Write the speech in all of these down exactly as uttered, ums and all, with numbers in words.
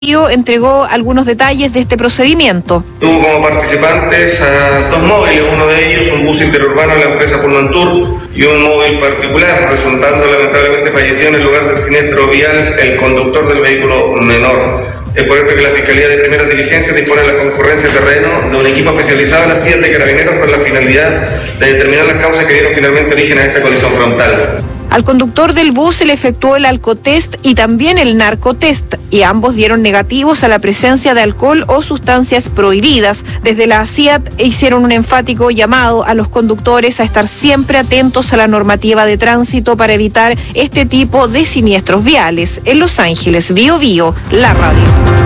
entregó algunos detalles de este procedimiento. Tuvo como participantes a dos móviles, uno de ellos un bus interurbano de la empresa Pullmantur y un móvil particular, resultando lamentablemente fallecido en el lugar del siniestro vial el conductor del vehículo menor. Es por esto que la Fiscalía de Primeras Diligencias dispone de la concurrencia de terreno de un equipo especializado en las C I A de Carabineros con la finalidad de determinar las causas que dieron finalmente origen a esta colisión frontal. Al conductor del bus se le efectuó el alcotest y también el narcotest, y ambos dieron negativos a la presencia de alcohol o sustancias prohibidas. Desde la C I A T hicieron un enfático llamado a los conductores a estar siempre atentos a la normativa de tránsito para evitar este tipo de siniestros viales. En Los Ángeles, Bio Bio, la radio.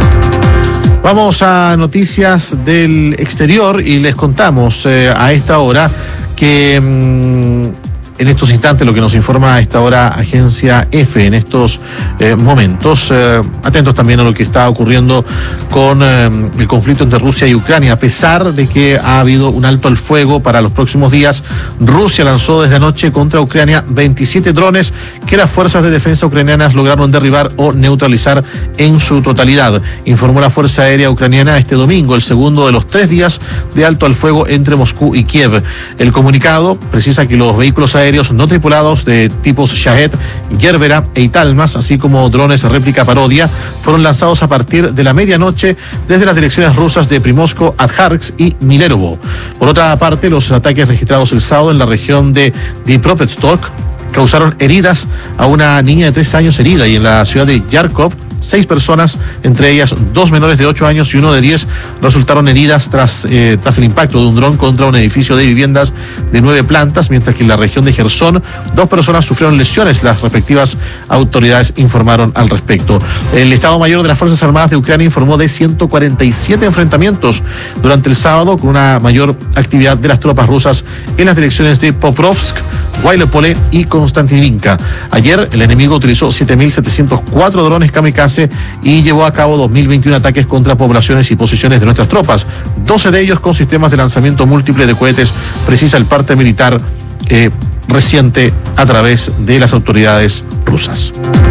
Vamos a noticias del exterior y les contamos eh, a esta hora que mmm, en estos instantes lo que nos informa a esta hora Agencia F en estos eh, momentos, eh, atentos también a lo que está ocurriendo con eh, el conflicto entre Rusia y Ucrania. A pesar de que ha habido un alto al fuego para los próximos días, Rusia lanzó desde anoche contra Ucrania veintisiete drones que las fuerzas de defensa ucranianas lograron derribar o neutralizar en su totalidad, informó la Fuerza Aérea Ucraniana este domingo, el segundo de los tres días de alto al fuego entre Moscú y Kiev. El comunicado precisa que los vehículos aéreos aéreos no tripulados de tipos Shahed, Gerbera e Italmas, así como drones réplica parodia, fueron lanzados a partir de la medianoche desde las direcciones rusas de Primorsko, Ajtarsk y Milerovo. Por otra parte, los ataques registrados el sábado en la región de Dnipropetrovsk causaron heridas a una niña de tres años herida, y en la ciudad de Yarkov, seis personas, entre ellas dos menores de ocho años y uno de diez, resultaron heridas tras, eh, tras el impacto de un dron contra un edificio de viviendas de nueve plantas, mientras que en la región de Jersón, dos personas sufrieron lesiones. Las respectivas autoridades informaron al respecto. El Estado Mayor de las Fuerzas Armadas de Ucrania informó de ciento cuarenta y siete enfrentamientos durante el sábado, con una mayor actividad de las tropas rusas en las direcciones de Poprovsk, Guaylopole y Konstantininka. Ayer el enemigo utilizó siete mil setecientos cuatro drones kamikaze y llevó a cabo dos mil veintiún ataques contra poblaciones y posiciones de nuestras tropas, doce de ellos con sistemas de lanzamiento múltiple de cohetes, precisa el parte militar eh, reciente a través de las autoridades rusas.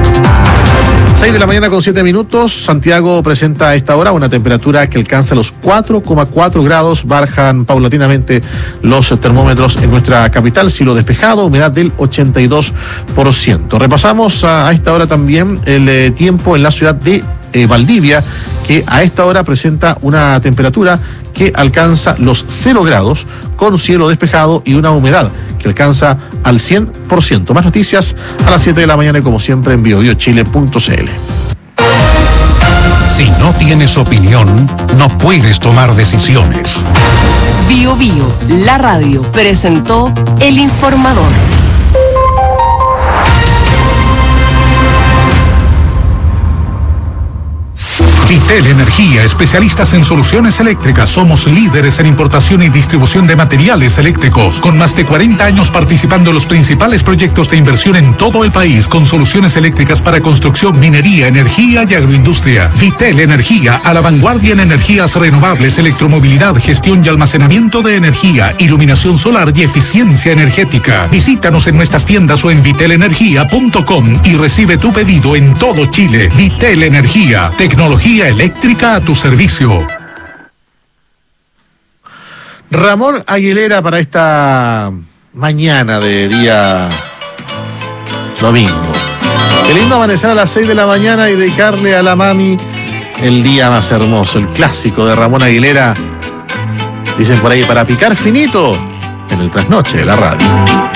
seis de la mañana con siete minutos. Santiago presenta a esta hora una temperatura que alcanza los cuatro coma cuatro grados. Bajan paulatinamente los termómetros en nuestra capital. Cielo despejado, humedad del ochenta y dos por ciento. Repasamos a, a esta hora también el eh, tiempo en la ciudad de eh, Valdivia, que a esta hora presenta una temperatura que alcanza los cero grados, con cielo despejado y una humedad que alcanza al cien por ciento. Más noticias a las siete de la mañana y como siempre en bio bio chile punto c l. Si no tienes opinión, no puedes tomar decisiones. Bio Bio, la radio, presentó El Informador. Vitel Energía, especialistas en soluciones eléctricas. Somos líderes en importación y distribución de materiales eléctricos, con más de cuarenta años participando en los principales proyectos de inversión en todo el país, con soluciones eléctricas para construcción, minería, energía y agroindustria. Vitel Energía, a la vanguardia en energías renovables, electromovilidad, gestión y almacenamiento de energía, iluminación solar y eficiencia energética. Visítanos en nuestras tiendas o en vitel energía punto com y recibe tu pedido en todo Chile. Vitel Energía, tecnología eléctrica a tu servicio. Ramón Aguilera para esta mañana de día domingo. Qué lindo amanecer a las seis de la mañana y dedicarle a la mami el día más hermoso, el clásico de Ramón Aguilera. Dicen por ahí, para picar finito en el trasnoche de la radio.